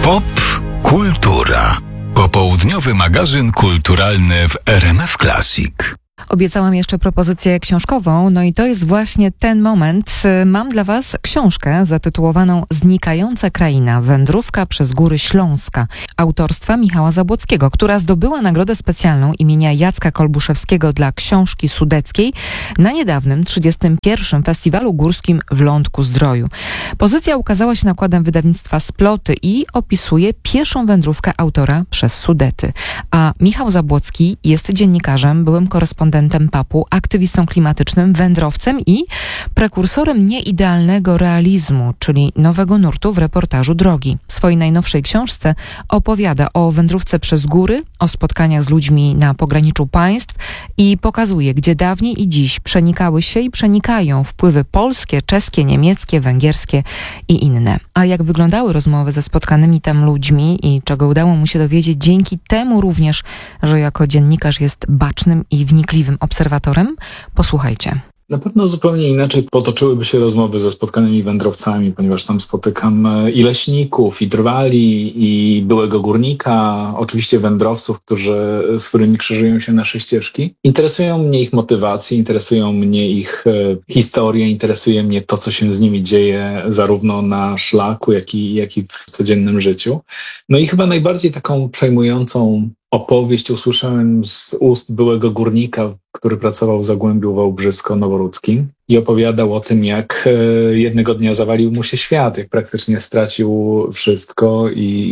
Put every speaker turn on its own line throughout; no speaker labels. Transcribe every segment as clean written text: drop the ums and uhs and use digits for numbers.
Pop Kultura. Popołudniowy magazyn kulturalny w RMF Classic.
Obiecałam jeszcze propozycję książkową, no i to jest właśnie ten moment. Mam dla Was książkę zatytułowaną Znikająca kraina. Wędrówka przez góry Śląska, autorstwa Michała Zabłockiego, która zdobyła nagrodę specjalną imienia Jacka Kolbuszewskiego dla książki sudeckiej na niedawnym 31. Festiwalu Górskim w Lądku-Zdroju. Pozycja ukazała się nakładem wydawnictwa Sploty i opisuje pieszą wędrówkę autora przez Sudety. A Michał Zabłocki jest dziennikarzem, byłym korespondentem PAP-u, aktywistą klimatycznym, wędrowcem i prekursorem nieidealnego realizmu, czyli nowego nurtu w reportażu drogi. W swojej najnowszej książce opowiada o wędrówce przez góry, o spotkaniach z ludźmi na pograniczu państw i pokazuje, gdzie dawniej i dziś przenikały się i przenikają wpływy polskie, czeskie, niemieckie, węgierskie i inne. A jak wyglądały rozmowy ze spotkanymi tam ludźmi i czego udało mu się dowiedzieć dzięki temu również, że jako dziennikarz jest bacznym i wnikliwym obserwatorem? Posłuchajcie.
Na pewno zupełnie inaczej potoczyłyby się rozmowy ze spotkanymi wędrowcami, ponieważ tam spotykam i leśników, i drwali, i byłego górnika, oczywiście wędrowców, z którymi krzyżują się nasze ścieżki. Interesują mnie ich motywacje, interesują mnie ich historie, interesuje mnie to, co się z nimi dzieje zarówno na szlaku, jak i w codziennym życiu. No i chyba najbardziej taką przejmującą opowieść usłyszałem z ust byłego górnika, który pracował w Zagłębiu Wałbrzysko-Noworudzkim i opowiadał o tym, jak jednego dnia zawalił mu się świat, jak praktycznie stracił wszystko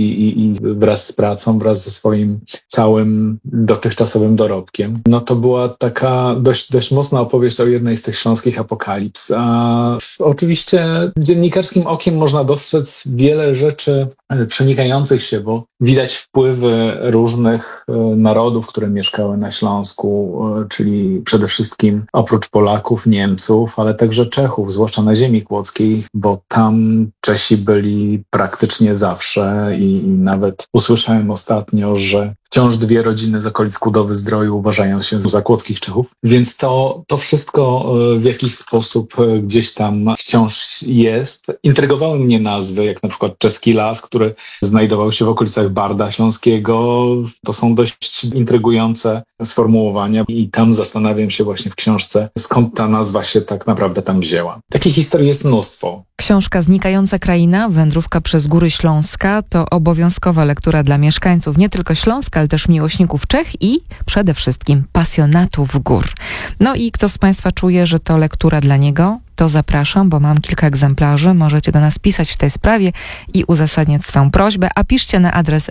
i wraz z pracą, wraz ze swoim całym dotychczasowym dorobkiem. No to była taka dość mocna opowieść o jednej z tych śląskich apokalips. A oczywiście dziennikarskim okiem można dostrzec wiele rzeczy przenikających się, bo widać wpływy różnych narodów, które mieszkały na Śląsku, czyli przede wszystkim oprócz Polaków, Niemców, ale także Czechów, zwłaszcza na ziemi kłodzkiej, bo tam Czesi byli praktycznie zawsze i nawet usłyszałem ostatnio, że wciąż 2 rodziny z okolic Kudowy-Zdroju uważają się za kłodzkich Czechów, więc to wszystko w jakiś sposób gdzieś tam wciąż jest. Intrygowały mnie nazwy, jak na przykład Czeski Las, który znajdował się w okolicach Barda Śląskiego. To są dość intrygujące sformułowania i tam zastanawiam się właśnie w książce, skąd ta nazwa się tak naprawdę tam wzięła. Takich historii jest mnóstwo.
Książka Znikająca kraina, wędrówka przez góry Śląska to obowiązkowa lektura dla mieszkańców nie tylko Śląska, ale też miłośników Czech i przede wszystkim pasjonatów gór. No i kto z Państwa czuje, że to lektura dla niego, to zapraszam, bo mam kilka egzemplarzy. Możecie do nas pisać w tej sprawie i uzasadniać swoją prośbę, a piszcie na adres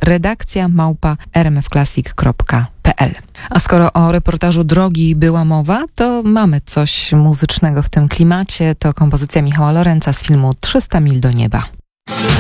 redakcja@rmfclassic.pl. A skoro o reportażu drogi była mowa, to mamy coś muzycznego w tym klimacie. To kompozycja Michała Lorenza z filmu 300 mil do nieba.